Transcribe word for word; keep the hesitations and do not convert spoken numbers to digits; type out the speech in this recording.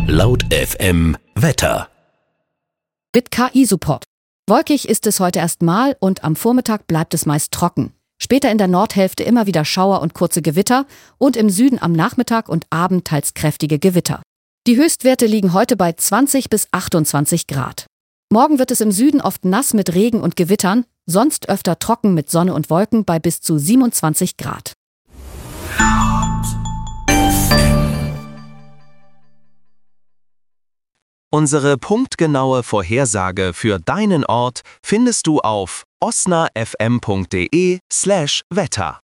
Laut F M Wetter. Mit K I-Support. Wolkig ist es heute erstmal und am Vormittag bleibt es meist trocken. Später in der Nordhälfte immer wieder Schauer und kurze Gewitter und im Süden am Nachmittag und Abend teils kräftige Gewitter. Die Höchstwerte liegen heute bei zwanzig bis achtundzwanzig Grad. Morgen wird es im Süden oft nass mit Regen und Gewittern, sonst öfter trocken mit Sonne und Wolken bei bis zu siebenundzwanzig Grad. Unsere punktgenaue Vorhersage für deinen Ort findest du auf osnafm punkt de slash Wetter.